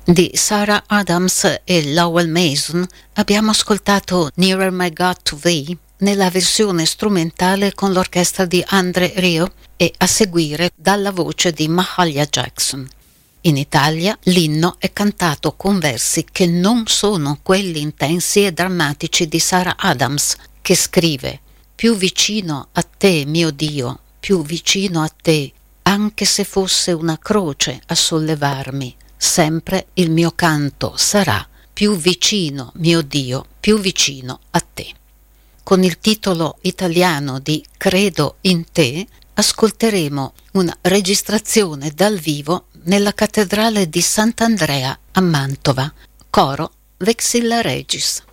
Di Sarah Adams e Lowell Mason abbiamo ascoltato Nearer My God to Thee nella versione strumentale con l'orchestra di Andre Rieu e a seguire dalla voce di Mahalia Jackson. In Italia l'inno è cantato con versi che non sono quelli intensi e drammatici di Sarah Adams, che scrive: più vicino a te, mio Dio, più vicino a te, anche se fosse una croce a sollevarmi, sempre il mio canto sarà più vicino, mio Dio, più vicino a te. Con il titolo italiano di Credo in te ascolteremo una registrazione dal vivo nella cattedrale di Sant'Andrea a Mantova, coro Vexilla Regis.